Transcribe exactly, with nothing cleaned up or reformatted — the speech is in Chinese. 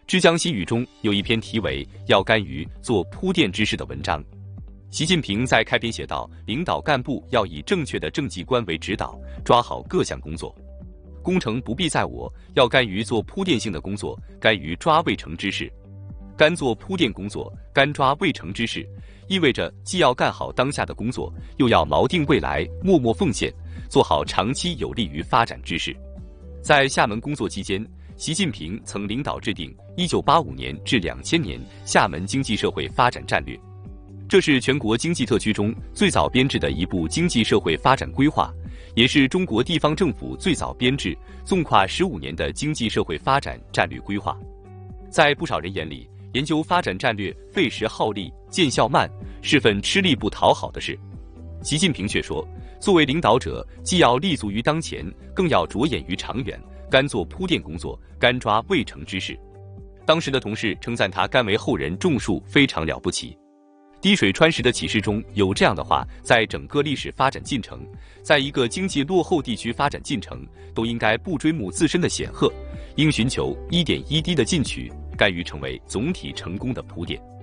之江西语中有一篇题为“要甘于做铺垫之事”的文章。习近平在开篇写道：“领导干部要以正确的政绩观为指导，抓好各项工作。工程不必在我，要甘于做铺垫性的工作，甘于抓未成之事。甘做铺垫工作，甘抓未成之事，意味着既要干好当下的工作，又要锚定未来，默默奉献，做好长期有利于发展之事。”在厦门工作期间，习近平曾领导制定一九八五年至两千年厦门经济社会发展战略，这是全国经济特区中最早编制的一部经济社会发展规划，也是中国地方政府最早编制、纵跨十五年的经济社会发展战略规划。在不少人眼里，研究发展战略费时耗力、见效慢，是份吃力不讨好的事。习近平却说，作为领导者，既要立足于当前，更要着眼于长远，甘做铺垫工作，甘抓未成之事。当时的同事称赞他甘为后人种树，非常了不起。滴水穿石的启示中有这样的话：在整个历史发展进程，在一个经济落后地区发展进程，都应该不追慕自身的显赫，应寻求一点一滴的进取，甘于成为总体成功的铺垫。